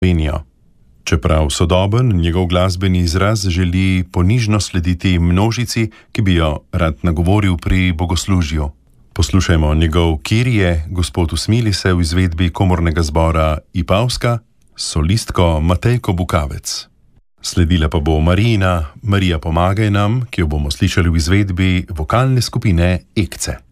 Slovenijo. Čeprav sodoben, njegov glasbeni izraz želi ponižno slediti množici, ki bi jo rad nagovoril pri bogoslužju. Poslušajmo njegov Kirije, Gospod usmili se v izvedbi komornega zbora Ipavska s solistko Matejko Bukavec. Sledila pa bo Marijina Marija pomagaj nam, ki jo bomo slišali v izvedbi vokalne skupine Ekce.